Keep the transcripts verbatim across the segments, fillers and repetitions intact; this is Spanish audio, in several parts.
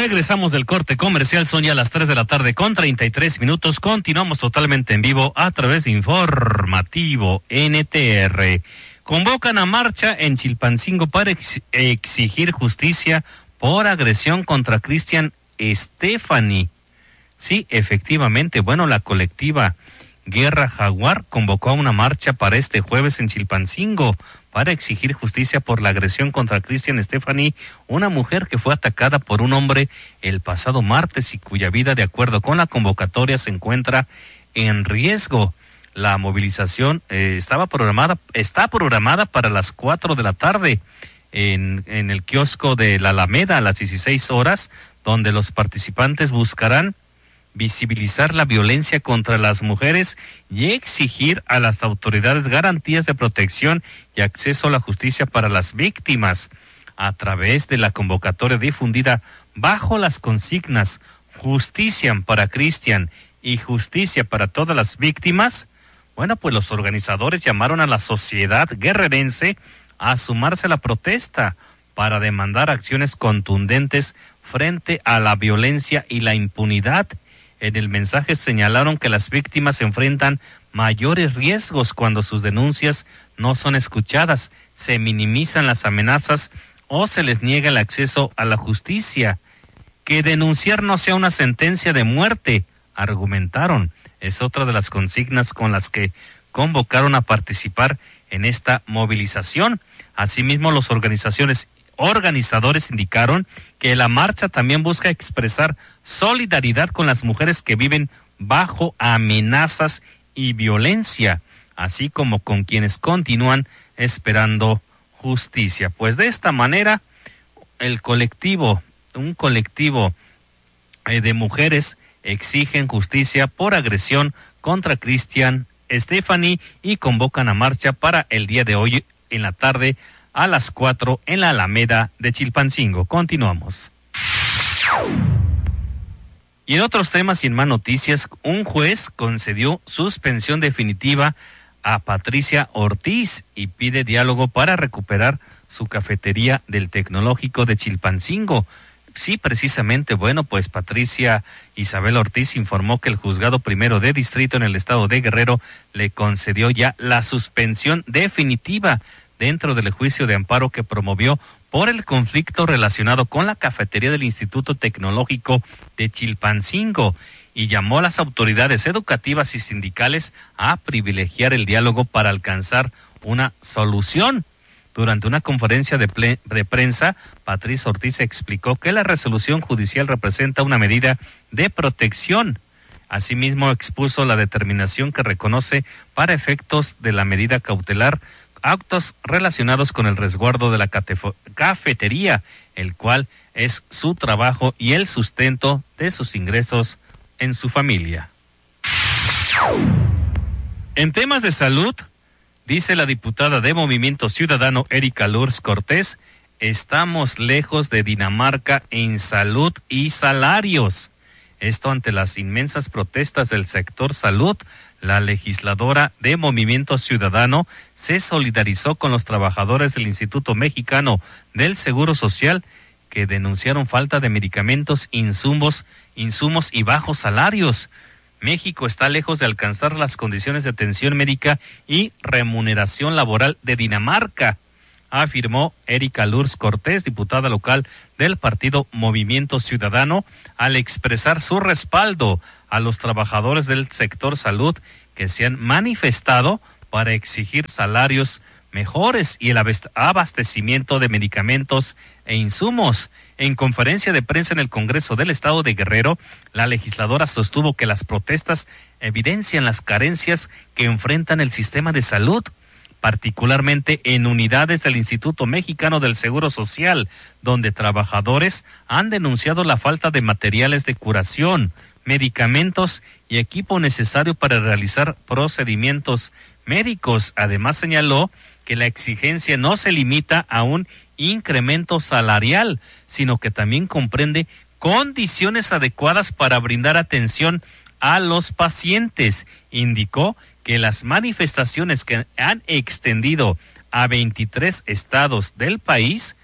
Regresamos del corte comercial, son ya las tres de la tarde con treinta y tres minutos. Continuamos totalmente en vivo a través de Informativo N T R. Convocan a marcha en Chilpancingo para ex- exigir justicia por agresión contra Cristian Estefani. Sí, efectivamente, bueno, la colectiva Guerra Jaguar convocó a una marcha para este jueves en Chilpancingo para exigir justicia por la agresión contra Cristian Estefani, una mujer que fue atacada por un hombre el pasado martes y cuya vida, de acuerdo con la convocatoria, se encuentra en riesgo. La movilización eh, estaba programada, está programada para las cuatro de la tarde en, en el kiosco de la Alameda a las dieciséis horas, donde los participantes buscarán visibilizar la violencia contra las mujeres y exigir a las autoridades garantías de protección y acceso a la justicia para las víctimas. A través de la convocatoria difundida bajo las consignas Justicia para Cristian y Justicia para todas las víctimas, bueno, pues los organizadores llamaron a la sociedad guerrerense a sumarse a la protesta para demandar acciones contundentes frente a la violencia y la impunidad. En el mensaje señalaron que las víctimas enfrentan mayores riesgos cuando sus denuncias no son escuchadas, se minimizan las amenazas o se les niega el acceso a la justicia. Que denunciar no sea una sentencia de muerte, argumentaron. Es otra de las consignas con las que convocaron a participar en esta movilización. Asimismo, los organizaciones organizadores indicaron que la marcha también busca expresar solidaridad con las mujeres que viven bajo amenazas y violencia, así como con quienes continúan esperando justicia. Pues de esta manera, el colectivo, un colectivo eh, de mujeres exigen justicia por agresión contra Cristian Estefani y convocan a marcha para el día de hoy en la tarde a las cuatro en la Alameda de Chilpancingo. Continuamos. Y en otros temas y en más noticias, un juez concedió suspensión definitiva a Patricia Ortiz y pide diálogo para recuperar su cafetería del Tecnológico de Chilpancingo. Sí, precisamente, bueno, pues Patricia Isabel Ortiz informó que el juzgado primero de distrito en el estado de Guerrero le concedió ya la suspensión definitiva dentro del juicio de amparo que promovió por el conflicto relacionado con la cafetería del Instituto Tecnológico de Chilpancingo y llamó a las autoridades educativas y sindicales a privilegiar el diálogo para alcanzar una solución. Durante una conferencia de, ple- de prensa, Patricia Ortiz explicó que la resolución judicial representa una medida de protección. Asimismo, expuso la determinación que reconoce para efectos de la medida cautelar actos relacionados con el resguardo de la catef- cafetería, el cual es su trabajo y el sustento de sus ingresos en su familia. En temas de salud, dice la diputada de Movimiento Ciudadano Erika Lourdes Cortés, estamos lejos de Dinamarca en salud y salarios. Esto ante las inmensas protestas del sector salud. La legisladora de Movimiento Ciudadano se solidarizó con los trabajadores del Instituto Mexicano del Seguro Social que denunciaron falta de medicamentos, insumos, insumos y bajos salarios. México está lejos de alcanzar las condiciones de atención médica y remuneración laboral de Dinamarca, afirmó Erika Lourdes Cortés, diputada local del partido Movimiento Ciudadano, al expresar su respaldo a los trabajadores del sector salud que se han manifestado para exigir salarios mejores y el abastecimiento de medicamentos e insumos. En conferencia de prensa en el Congreso del Estado de Guerrero, la legisladora sostuvo que las protestas evidencian las carencias que enfrentan el sistema de salud, particularmente en unidades del Instituto Mexicano del Seguro Social, donde trabajadores han denunciado la falta de materiales de curación, medicamentos y equipo necesario para realizar procedimientos médicos. Además, señaló que la exigencia no se limita a un incremento salarial, sino que también comprende condiciones adecuadas para brindar atención a los pacientes. Indicó que las manifestaciones que han extendido a veintitrés estados del país,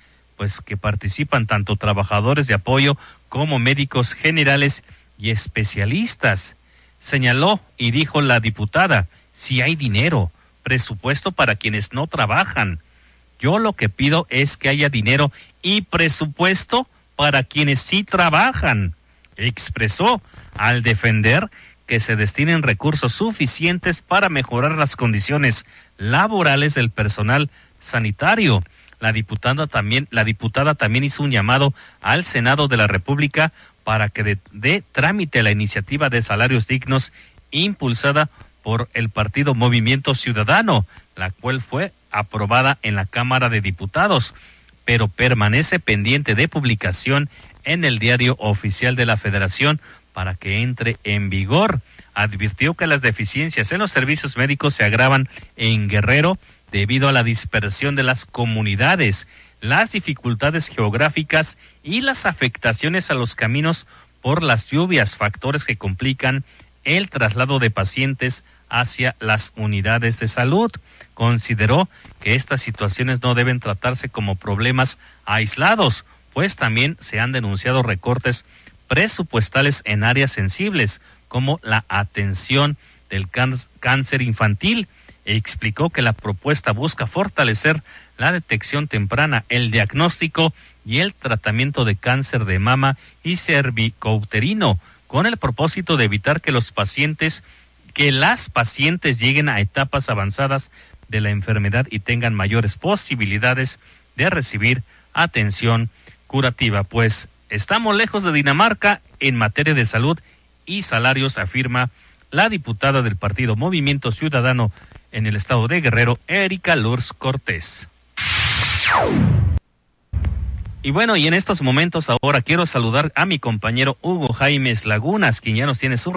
pues que participan tanto trabajadores de apoyo como médicos generales y especialistas. Señaló y dijo la diputada, si hay dinero, presupuesto para quienes no trabajan. Yo lo que pido es que haya dinero y presupuesto para quienes sí trabajan, expresó al defender que se destinen recursos suficientes para mejorar las condiciones laborales del personal sanitario. La diputada también, la diputada también hizo un llamado al Senado de la República para que dé de, trámite la iniciativa de salarios dignos impulsada por el partido Movimiento Ciudadano, la cual fue aprobada en la Cámara de Diputados, pero permanece pendiente de publicación en el Diario Oficial de la Federación para que entre en vigor. Advirtió que las deficiencias en los servicios médicos se agravan en Guerrero debido a la dispersión de las comunidades, las dificultades geográficas y las afectaciones a los caminos por las lluvias, factores que complican el traslado de pacientes hacia las unidades de salud. Consideró que estas situaciones no deben tratarse como problemas aislados, pues también se han denunciado recortes presupuestales en áreas sensibles, como la atención del cáncer infantil. Explicó que la propuesta busca fortalecer la detección temprana, el diagnóstico y el tratamiento de cáncer de mama y cervicouterino, con el propósito de evitar que los pacientes, que las pacientes lleguen a etapas avanzadas de la enfermedad y tengan mayores posibilidades de recibir atención curativa. Pues estamos lejos de Dinamarca en materia de salud y salarios, afirma la diputada del partido Movimiento Ciudadano en el estado de Guerrero, Erika Lourdes Cortés. Y bueno, y en estos momentos ahora quiero saludar a mi compañero Hugo Jaimes Lagunas, quien ya nos tiene su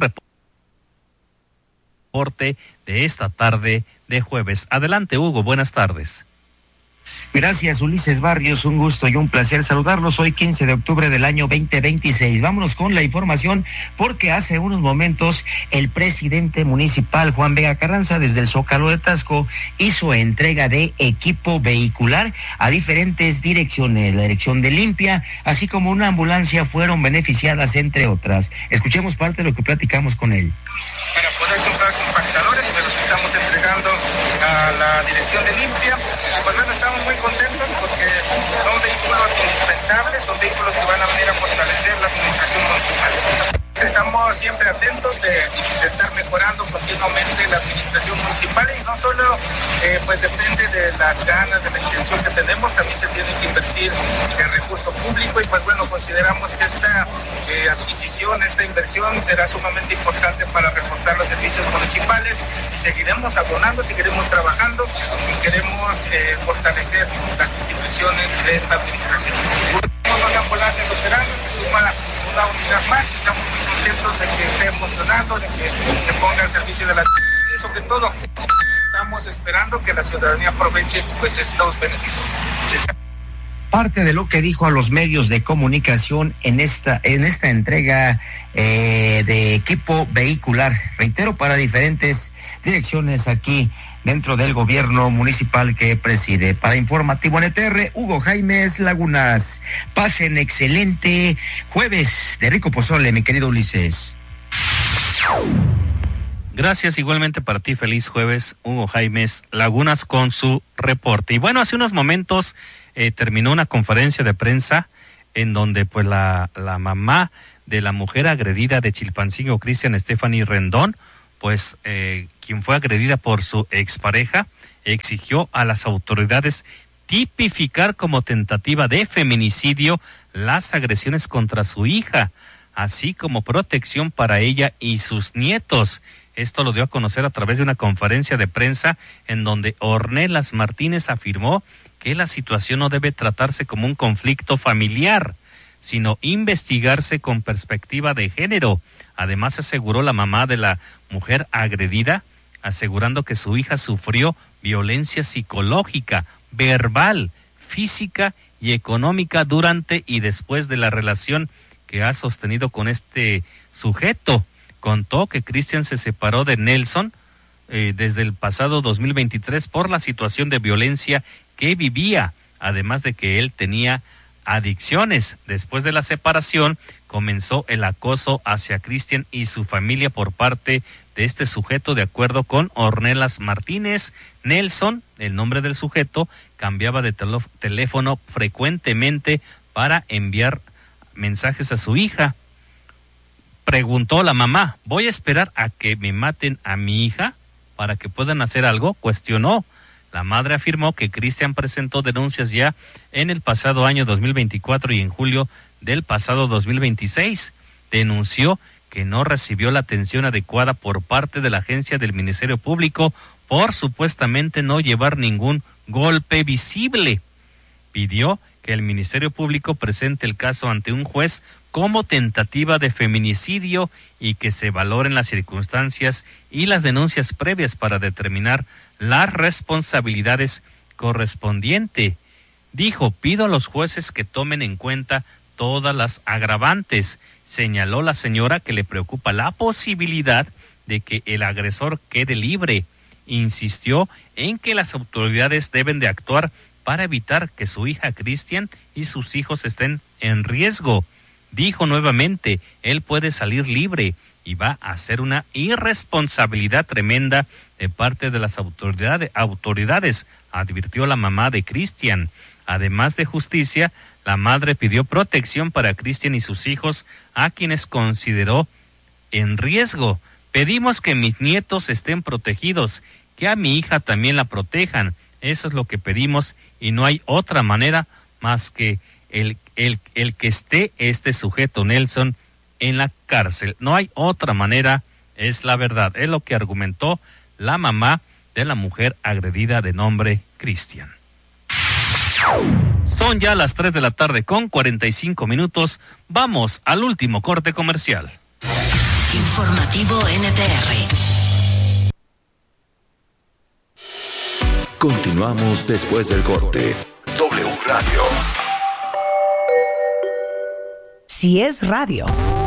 reporte de esta tarde de jueves. Adelante, Hugo, buenas tardes. Gracias, Ulises Barrios, un gusto y un placer saludarlos hoy quince de octubre del año veinte veintiséis. Vámonos con la información porque hace unos momentos el presidente municipal Juan Vega Carranza desde el Zócalo de Taxco hizo entrega de equipo vehicular a diferentes direcciones. La dirección de Limpia, así como una ambulancia fueron beneficiadas, entre otras. Escuchemos parte de lo que platicamos con él. Para poder comprar compactadores, pues los estamos entregando a la dirección de Limpia. Pues bueno, estamos muy contentos porque son vehículos indispensables, son vehículos que van a venir a fortalecer la administración municipal. Estamos siempre atentos de, de estar mejorando continuamente la administración municipal y no solo eh, pues depende de las ganas, de la intención que tenemos, también se tiene que invertir en recurso público y pues bueno, consideramos que esta eh, adquisición, esta inversión será sumamente importante para reforzar los servicios municipales y seguiremos abonando, seguiremos trabajando y queremos eh, fortalecer las instituciones de esta administración. Una ambulancia operando, se suma una unidad más, estamos muy contentos de que esté funcionando, de que se ponga al servicio de la ciudadanía y sobre todo estamos esperando que la ciudadanía aproveche pues estos beneficios. Parte de lo que dijo a los medios de comunicación en esta en esta entrega eh, de equipo vehicular, reitero, para diferentes direcciones aquí dentro del gobierno municipal que preside. Para Informativo N T R, Hugo Jaimes Lagunas. Pasen excelente jueves de rico pozole, mi querido Ulises. Gracias, igualmente para ti, feliz jueves, Hugo Jaimes Lagunas con su reporte. Y bueno, hace unos momentos eh, terminó una conferencia de prensa en donde pues la, la mamá de la mujer agredida de Chilpancingo, Cristian Stephanie Rendón, pues eh, quien fue agredida por su expareja, exigió a las autoridades tipificar como tentativa de feminicidio las agresiones contra su hija, así como protección para ella y sus nietos. Esto lo dio a conocer a través de una conferencia de prensa en donde Ornelas Martínez afirmó que la situación no debe tratarse como un conflicto familiar, sino investigarse con perspectiva de género. Además, aseguró la mamá de la mujer agredida, asegurando que su hija sufrió violencia psicológica, verbal, física y económica durante y después de la relación que ha sostenido con este sujeto. Contó que Cristian se separó de Nelson eh, desde el pasado dos mil veintitrés por la situación de violencia que vivía, además de que él tenía adicciones. Después de la separación, comenzó el acoso hacia Cristian y su familia por parte de este sujeto. De acuerdo con Ornelas Martínez, Nelson, el nombre del sujeto, cambiaba de teléfono frecuentemente para enviar mensajes a su hija. Preguntó la mamá, ¿voy a esperar a que me maten a mi hija para que puedan hacer algo? Cuestionó. La madre afirmó que Cristian presentó denuncias ya en el pasado año dos mil veinticuatro y en julio del pasado dos mil veintiséis. Denunció que no recibió la atención adecuada por parte de la agencia del Ministerio Público por supuestamente no llevar ningún golpe visible. Pidió que el Ministerio Público presente el caso ante un juez como tentativa de feminicidio y que se valoren las circunstancias y las denuncias previas para determinar las responsabilidades correspondientes. Dijo, pido a los jueces que tomen en cuenta todas las agravantes. Señaló la señora que le preocupa la posibilidad de que el agresor quede libre. Insistió en que las autoridades deben de actuar para evitar que su hija Cristian y sus hijos estén en riesgo. Dijo nuevamente, él puede salir libre y va a ser una irresponsabilidad tremenda de parte de las autoridades, autoridades, advirtió la mamá de Cristian. Además de justicia, la madre pidió protección para Cristian y sus hijos, a quienes consideró en riesgo. Pedimos que mis nietos estén protegidos, que a mi hija también la protejan. Eso es lo que pedimos y no hay otra manera más que el, el, el que esté este sujeto Nelson en la cárcel. No hay otra manera, es la verdad. Es lo que argumentó la mamá de la mujer agredida de nombre Cristian. Son ya las tres de la tarde con cuarenta y cinco minutos. Vamos al último corte comercial. Informativo N T R. Continuamos después del corte. W Radio. Si es radio.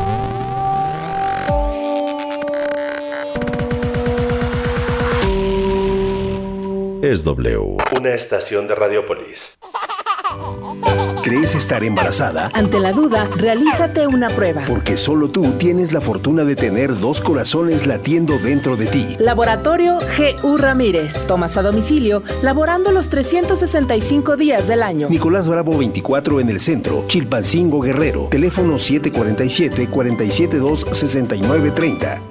Es W. Una estación de Radiopolis. ¿Crees estar embarazada? Ante la duda, realízate una prueba. Porque solo tú tienes la fortuna de tener dos corazones latiendo dentro de ti. Laboratorio G U Ramírez. Tomas a domicilio, laborando los trescientos sesenta y cinco días del año. Nicolás Bravo veinticuatro en el centro, Chilpancingo, Guerrero. Teléfono siete cuatro siete, cuatro siete dos, seis nueve tres cero.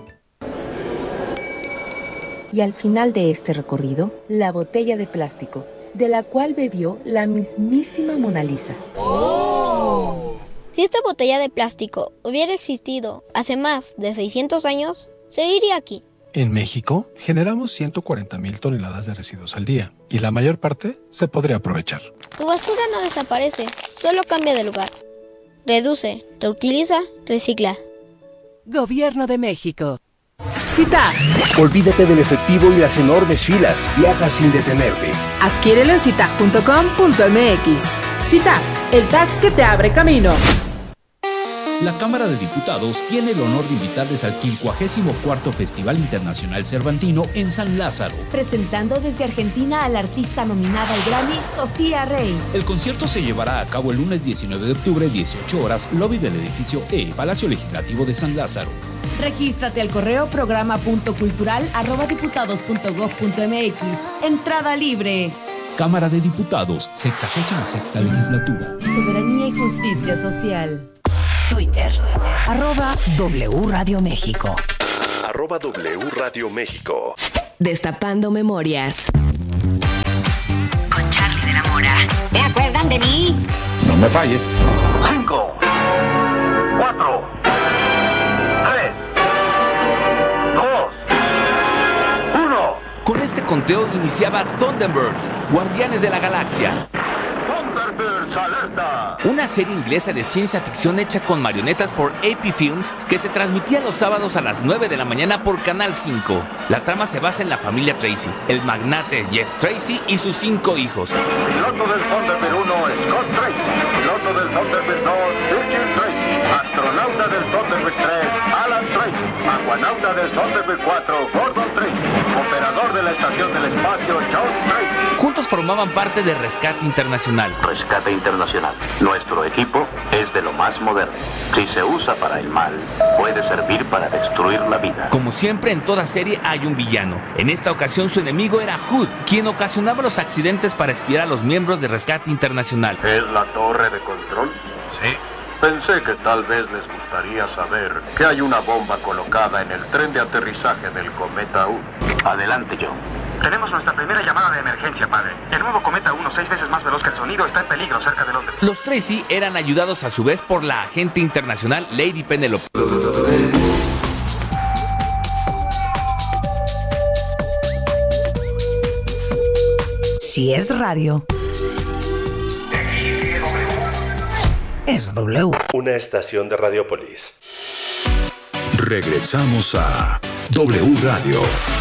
Y al final de este recorrido, la botella de plástico, de la cual bebió la mismísima Mona Lisa. ¡Oh! Si esta botella de plástico hubiera existido hace más de seiscientos años, seguiría aquí. En México, generamos ciento cuarenta mil toneladas de residuos al día, y la mayor parte se podría aprovechar. Tu basura no desaparece, solo cambia de lugar. Reduce, reutiliza, recicla. Gobierno de México. Cita. Olvídate del efectivo y las enormes filas. Viaja sin detenerte. Adquiérelo en cita punto com punto m x. Cita, el tag que te abre camino. La Cámara de Diputados tiene el honor de invitarles al quincuagésimo cuarto Festival Internacional Cervantino en San Lázaro. Presentando desde Argentina a la artista nominada al Grammy, Sofía Rey. El concierto se llevará a cabo el lunes diecinueve de octubre, dieciocho horas, lobby del edificio E, Palacio Legislativo de San Lázaro. Regístrate al correo programa punto cultural arroba diputados punto gob punto m x. Entrada libre. Cámara de Diputados, sexagésima sexta legislatura. Soberanía y justicia social. Twitter, arroba W Radio México. Arroba W Radio México. Destapando memorias. Con Charlie de la Mora. ¿Te acuerdan de mí? No me falles. Cinco, cuatro, tres, dos, uno. Con este conteo iniciaba Thunderbirds, Guardianes de la Galaxia. Thunderbirds alerta. Una serie inglesa de ciencia ficción hecha con marionetas por A P Films que se transmitía los sábados a las nueve de la mañana por Canal cinco. La trama se basa en la familia Tracy, el magnate Jeff Tracy y sus cinco hijos. Piloto del Thunderbird uno, Scott Tracy. Piloto del Thunderbird dos, Virgil Tracy. Astronauta del Thunderbird tres, Alan Tracy. Aguanauta del Thunderbird cuatro, Gordon Tracy. Operador volador de la Estación del Espacio, John Tracy. Juntos formaban parte de Rescate Internacional. Rescate Internacional. Nuestro equipo es de lo más moderno. Si se usa para el mal, puede servir para destruir la vida. Como siempre, en toda serie hay un villano. En esta ocasión su enemigo era Hood, quien ocasionaba los accidentes para espiar a los miembros de Rescate Internacional. ¿Es la torre de control? Sí. Pensé que tal vez les gustaría saber que hay una bomba colocada en el tren de aterrizaje del Cometa uno. Adelante, John. Tenemos nuestra primera llamada de emergencia, padre. El nuevo Cometa uno, seis veces más veloz que el sonido, está en peligro cerca de Londres. Los Tracy eran ayudados a su vez por la agente internacional Lady Penelope. Si es radio, es W. Una estación de Radiopolis. Regresamos a W Radio.